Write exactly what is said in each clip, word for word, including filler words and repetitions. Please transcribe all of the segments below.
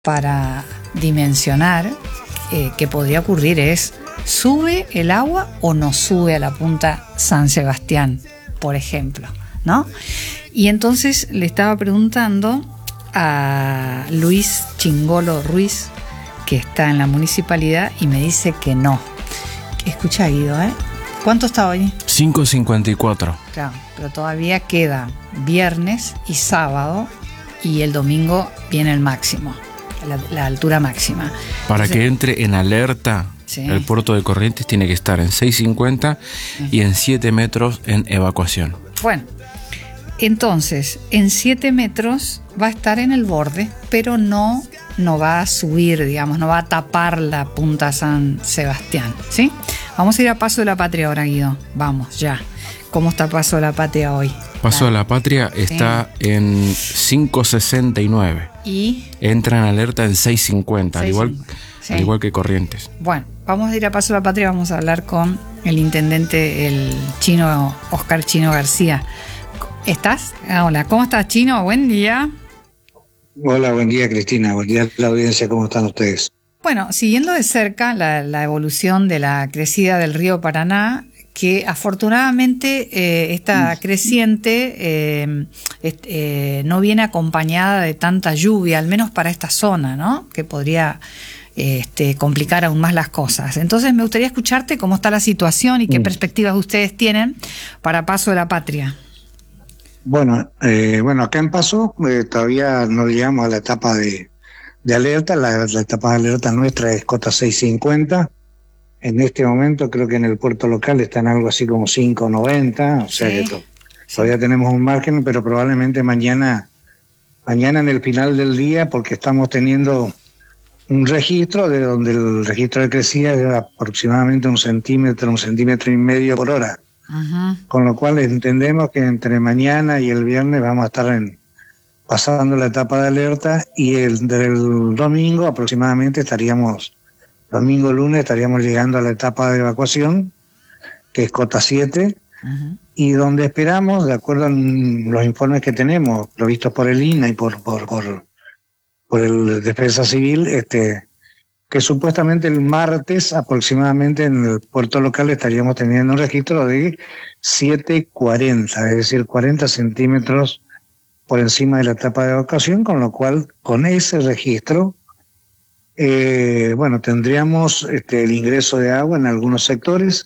para dimensionar eh, qué podría ocurrir es: ¿sube el agua o no sube a la punta San Sebastián, por ejemplo? ¿No? Y entonces le estaba preguntando a Luis Chingolo Ruiz, que está en la municipalidad, y me dice que no. Escucha, Guido, ¿eh? ¿Cuánto está hoy? cinco cincuenta y cuatro. Claro, pero todavía queda viernes y sábado, y el domingo viene el máximo, la, la altura máxima. Para Entonces, que entre en alerta, sí, el puerto de Corrientes tiene que estar en seis cincuenta uh-huh. y en siete metros en evacuación. Bueno, entonces en siete metros va a estar en el borde, pero no, no va a subir, digamos, no va a tapar la punta San Sebastián, ¿sí? Vamos a ir a Paso de la Patria ahora, Guido. Vamos, ya. ¿Cómo está Paso de la Patria hoy? Paso de la Patria está sí. en cinco sesenta y nueve. ¿Y? Entra en alerta en seis cincuenta, al igual, sí. al igual que Corrientes. Bueno, vamos a ir a Paso de la Patria, vamos a hablar con el intendente, el chino Oscar Chino García. ¿Estás? Ah, hola, ¿cómo estás, Chino? Buen día. Hola, buen día, Cristina. Buen día a la audiencia. ¿Cómo están ustedes? Bueno, siguiendo de cerca la, la evolución de la crecida del río Paraná, que afortunadamente eh, esta creciente eh, eh, no viene acompañada de tanta lluvia, al menos para esta zona, ¿no? Que podría eh, este, complicar aún más las cosas. Entonces me gustaría escucharte cómo está la situación y qué mm. perspectivas ustedes tienen para Paso de la Patria. Bueno, eh, bueno, acá en Paso eh, todavía no llegamos a la etapa de, de alerta. La, la etapa de alerta nuestra es cota seis cincuenta. En este momento creo que en el puerto local están algo así como cinco noventa, o sea sí. que to- todavía tenemos un margen, pero probablemente mañana, mañana en el final del día, porque estamos teniendo un registro de donde el registro de crecida es aproximadamente un centímetro, un centímetro y medio por hora. Uh-huh. Con lo cual entendemos que entre mañana y el viernes vamos a estar en, pasando la etapa de alerta, y el del domingo aproximadamente estaríamos, domingo lunes estaríamos llegando a la etapa de evacuación, que es cota siete, uh-huh. y donde esperamos, de acuerdo a los informes que tenemos, provistos por el I N A y por, por, por, por el Defensa Civil, este que supuestamente el martes aproximadamente en el puerto local estaríamos teniendo un registro de siete cuarenta, es decir, cuarenta centímetros por encima de la etapa de evacuación, con lo cual con ese registro, eh, bueno, tendríamos este, el ingreso de agua en algunos sectores,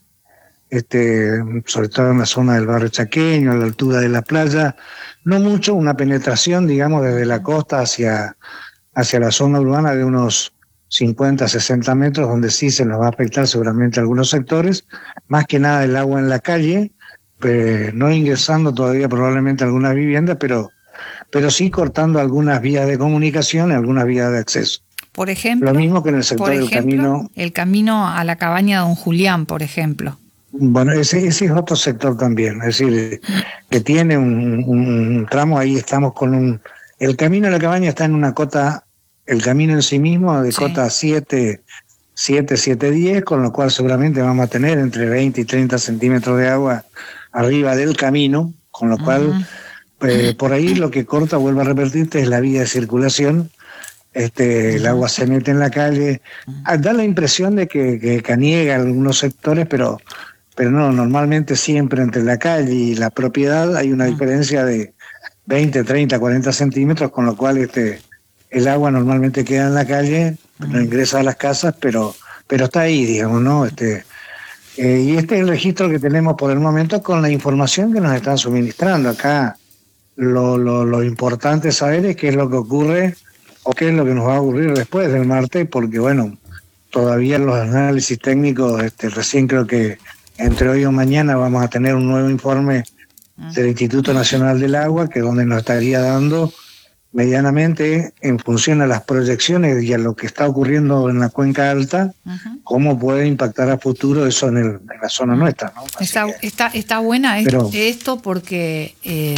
este, sobre todo en la zona del barrio Chaqueño, a la altura de la playa, no mucho, una penetración, digamos, desde la costa hacia, hacia la zona urbana de unos cincuenta, sesenta metros, donde sí se nos va a afectar seguramente algunos sectores, más que nada el agua en la calle, eh, no ingresando todavía probablemente a algunas viviendas, pero, pero sí cortando algunas vías de comunicación y algunas vías de acceso. Por ejemplo, lo mismo que en el sector por ejemplo, del camino. El camino a la cabaña de Don Julián, por ejemplo. Bueno, ese, ese es otro sector también, es decir, que tiene un, un tramo, ahí estamos con un... El camino a la cabaña está en una cota, el camino en sí mismo de sí. cota siete, siete, siete, diez, con lo cual seguramente vamos a tener entre veinte y treinta centímetros de agua arriba del camino, con lo cual uh-huh. eh, por ahí lo que corta, vuelvo a repetirte, es la vía de circulación. Este, uh-huh. El agua se mete en la calle, uh-huh. da la impresión de que, que caniega algunos sectores, pero, pero no, normalmente siempre entre la calle y la propiedad hay una uh-huh. diferencia de veinte, treinta, cuarenta centímetros, con lo cual este el agua normalmente queda en la calle, no ingresa a las casas, pero pero está ahí, digamos, ¿no? Este eh, y este es el registro que tenemos por el momento con la información que nos están suministrando. Acá lo, lo, lo importante es saber es qué es lo que ocurre o qué es lo que nos va a ocurrir después del martes, porque, bueno, todavía los análisis técnicos, este recién creo que entre hoy o mañana vamos a tener un nuevo informe del Instituto Nacional del Agua, que es donde nos estaría dando medianamente, en función a las proyecciones y a lo que está ocurriendo en la cuenca alta, uh-huh. cómo puede impactar a futuro eso en, el, en la zona nuestra, ¿no? Está, que, está, está buena pero, esto porque eh,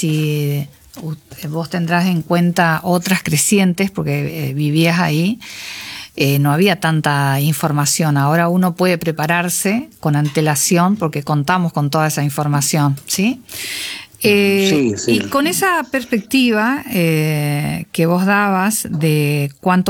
si vos tendrás en cuenta otras crecientes, porque eh, vivías ahí, eh, no había tanta información. Ahora uno puede prepararse con antelación porque contamos con toda esa información, ¿sí? Eh, sí, sí. Y con esa perspectiva eh, que vos dabas de cuánto